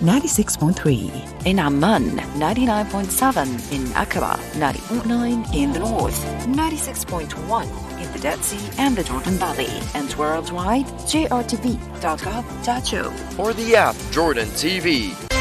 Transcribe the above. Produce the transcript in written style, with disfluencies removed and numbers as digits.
96.3. In Amman, 99.7. In Aqaba, 90.9. In the north, 96.1. In the Dead Sea and the Jordan Valley. And worldwide, jrtv.gov.au. Or the app Jordan TV.